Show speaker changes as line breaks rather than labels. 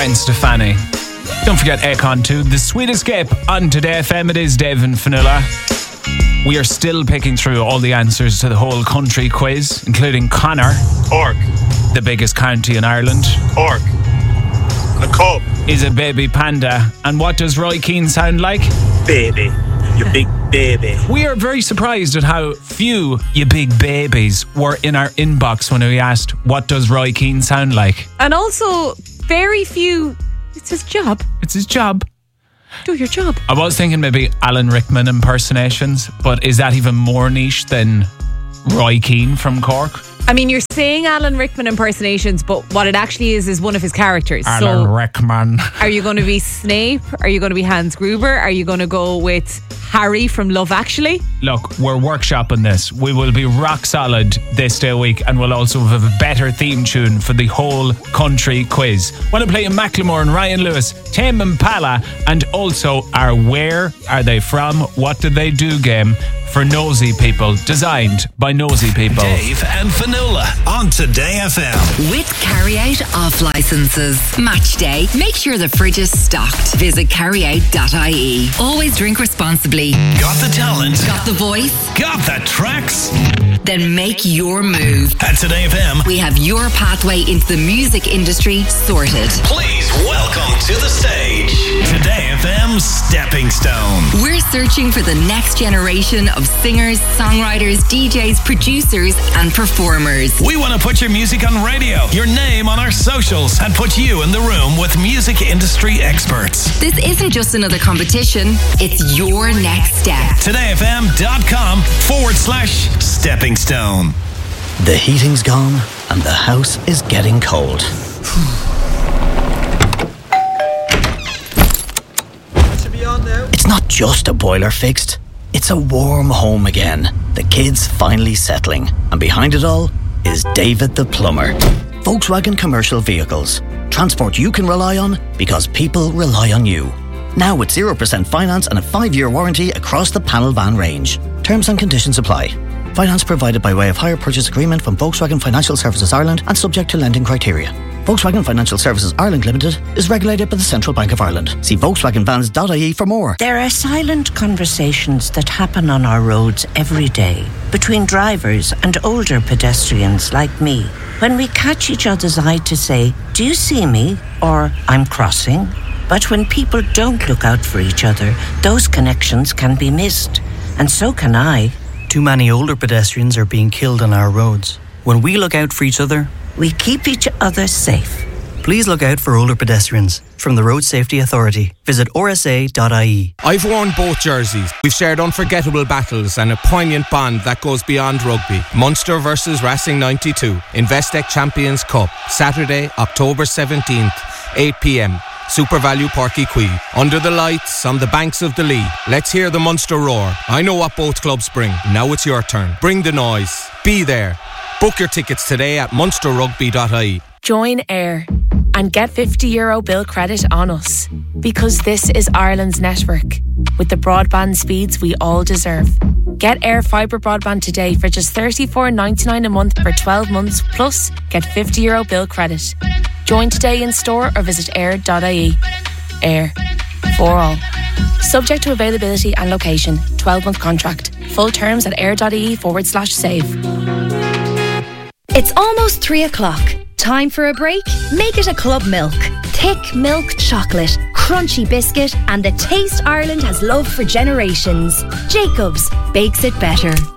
Gwen Stefani. Don't forget Akon too. The Sweet Escape on Today FM. It is Dave and Fionnuala. We are still picking through all the answers to the whole country quiz, including Connor.
Cork.
The biggest county in Ireland.
Cork. A cub.
Is a baby panda. And what does Roy Keane sound like?
Baby. You big baby.
We are very surprised at how few you big babies were in our inbox when we asked, what does Roy Keane sound like?
And also, very few. It's his job.
It's his job.
Do your job.
I was thinking maybe Alan Rickman impersonations, but is that even more niche than Roy Keane from Cork?
I mean, you're saying Alan Rickman impersonations, but what it actually is one of his characters.
Alan Rickman.
Are you going to be Snape? Are you going to be Hans Gruber? Are you going to go with Harry from Love Actually?
Look, we're workshopping this. We will be rock solid this day a week, and we'll also have a better theme tune for the whole country quiz. Want to play in Macklemore and Ryan Lewis, Tame Impala, and also our Where Are They From? What Did They Do game for nosy people, designed by nosy people.
Dave and Fionnuala on Today FM.
With carry-out off licenses. Match day. Make sure the fridge is stocked. Visit carryout.ie. Always drink responsibly.
Got the talent?
Got the voice?
Got the tracks?
Then make your move.
At Today FM,
we have your pathway into the music industry sorted.
Please welcome to the stage Today FM's Stepping Stone.
We're searching for the next generation of singers, songwriters, DJs, producers and performers.
We want to put your music on radio, your name on our socials, and put you in the room with music industry experts.
This isn't just another competition, it's your next step.
TodayFM.com/Stepping Stone.
The heating's gone and the house is getting cold. It's not just a boiler fixed, it's a warm home again. The kids finally settling, and behind it all is David the Plumber. Volkswagen Commercial Vehicles. Transport you can rely on because people rely on you. Now with 0% finance and a 5-year warranty across the panel van range. Terms and conditions apply. Finance provided by way of hire purchase agreement from Volkswagen Financial Services Ireland and subject to lending criteria. Volkswagen Financial Services Ireland Limited is regulated by the Central Bank of Ireland. See volkswagenvans.ie for more.
There are silent conversations that happen on our roads every day between drivers and older pedestrians like me. When we catch each other's eye to say, "Do you see me?" or "I'm crossing." But when people don't look out for each other, those connections can be missed. And so can I.
Too many older pedestrians are being killed on our roads. When we look out for each other,
we keep each other safe.
Please look out for older pedestrians. From the Road Safety Authority. Visit rsa.ie.
I've worn both jerseys. We've shared unforgettable battles and a poignant bond that goes beyond rugby. Munster versus Racing 92. Investec Champions Cup. Saturday, October 17th, 8 p.m. Super Value Páirc Uí Chaoimh. Under the lights, on the banks of the Lee. Let's hear the Munster roar. I know what both clubs bring. Now it's your turn. Bring the noise. Be there. Book your tickets today at munsterrugby.ie.
Join AIR and get €50 bill credit on us, because this is Ireland's network with the broadband speeds we all deserve. Get AIR Fibre broadband today for just $34.99 a month for 12 months, plus get €50 bill credit. Join today in store or visit air.ie. AIR. For all. Subject to availability and location. 12-month contract. Full terms at air.ie/save.
It's almost 3 o'clock. Time for a break? Make it a Club Milk. Thick milk chocolate, crunchy biscuit, and the taste Ireland has loved for generations. Jacobs bakes it better.